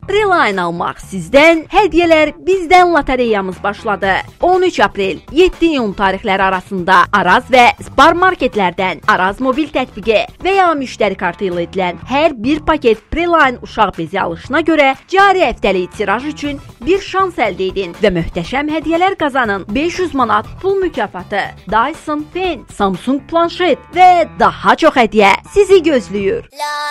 Preline almaq sizdən, hədiyyələr bizdən lotereyamız başladı. 13 aprel 7 iyun tarixləri arasında Araz və Spar marketlərdən Araz mobil tətbiqi və ya müştəri kartı ilə edilən hər bir paket Preline uşaq bezi alışına görə cari həftəlik tiraj üçün bir şans əldə edin və möhtəşəm hədiyyələr qazanın. 500 manat pul mükafatı, Dyson Pen, Samsung planşet və daha çox hədiyyə sizi gözləyir.